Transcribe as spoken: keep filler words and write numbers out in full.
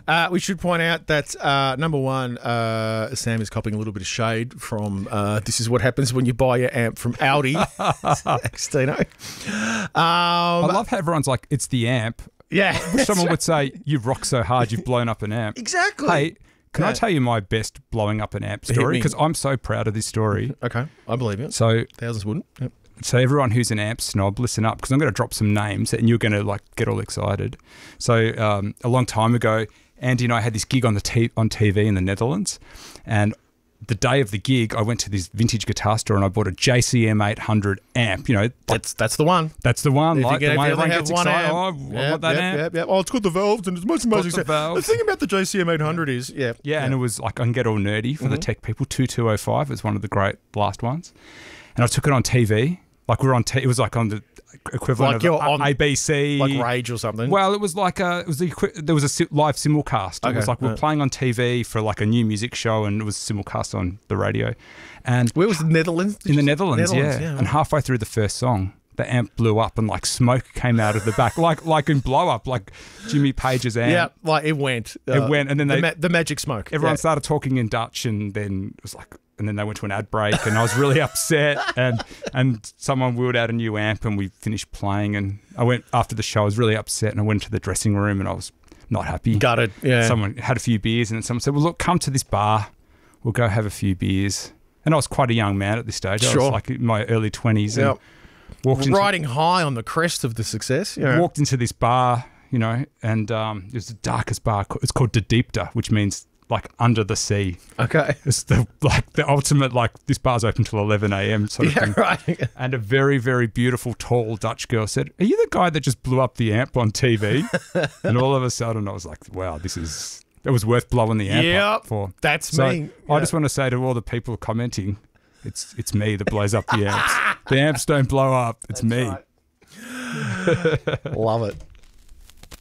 Uh, we should point out that, uh, number one, uh, Sam is copping a little bit of shade from uh, this is what happens when you buy your amp from Audi. Stino. Um, I love how everyone's like, it's the amp. Yeah. Someone would say, you've rocked so hard, you've blown up an amp. Exactly. Hey, can Yeah. I tell you my best blowing up an amp story? Because I'm so proud of this story. Okay, I believe it. So, Thousands wouldn't. Yep. so everyone who's an amp snob, listen up, because I'm going to drop some names and you're going to like get all excited. So um, a long time ago, Andy and I had this gig on the t- on T V in the Netherlands, and the day of the gig, I went to this vintage guitar store and I bought a J C M eight hundred amp. You know, That's that's the one. that's the one. If Like you get, the if way you everyone only gets have one excited. amp. Oh, I Yep, want that yep, amp. Yep, yep. Oh, it's got the valves and it's most amazing. Got the valves. The thing about the J C M eight hundred is, yeah, Yeah, and it was like, I can get all nerdy for the Mhm. tech people. two two oh five is one of the great last ones. And I took it on T V. Like we were on, t- it was like on the equivalent Like of you're A- on- A B C. like Rage or something. Well, it was like a, it was the, equi- there was a si- live simulcast. It Okay, was like we were yeah. playing on T V for like a new music show and it was simulcast on the radio. And Where was the Netherlands? in the Netherlands, Netherlands, yeah. yeah. And halfway through the first song, the amp blew up and like smoke came out of the back, like like in Blow Up, like Jimmy Page's amp. Yeah, like it went. It went, and then the, they- ma- the magic smoke. Everyone Yeah. started talking in Dutch, and then it was like, and then they went to an ad break, and I was really upset. And and someone wheeled out a new amp, and we finished playing. And I went after the show. I was really upset, and I went to the dressing room, and I was not happy. Gutted. Yeah. Someone had a few beers, and then someone said, "Well, look, come to this bar. We'll go have a few beers." And I was quite a young man at this stage. I Sure. was like in my early twenties, and Yep. walked into Riding high on the crest of the success. Yeah. walked into this bar, you know, and um, it was the darkest bar. It's called De Diepte, which means like under the sea. Okay. It's the like the ultimate, like this bar's open till eleven a.m. sort of Yeah, thing. right. And a very, very beautiful, tall Dutch girl said, "Are you the guy that just blew up the amp on T V?" And all of a sudden, I was like, "Wow, this is it was worth blowing the amp Yep. up for." That's So me. I just want to say to all the people commenting, it's it's me that blows up the amps. The amps don't blow up. It's me. Love it.